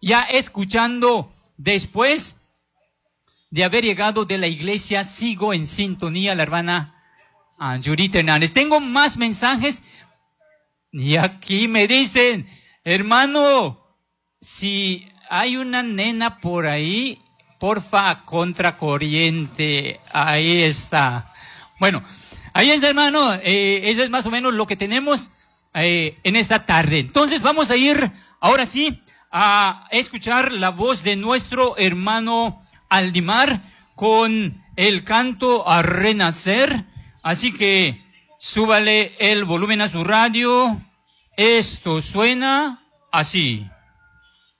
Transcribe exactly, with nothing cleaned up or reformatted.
ya escuchando después de haber llegado de la iglesia, sigo en sintonía, la hermana Yurita Hernández. Tengo más mensajes y aquí me dicen, hermano, si hay una nena por ahí, porfa, contracorriente, ahí está. Bueno, ahí está, hermano, eh, eso es más o menos lo que tenemos eh, en esta tarde. Entonces vamos a ir, ahora sí, a escuchar la voz de nuestro hermano Aldimar con el canto a renacer. Así que súbale el volumen a su radio. Esto suena así.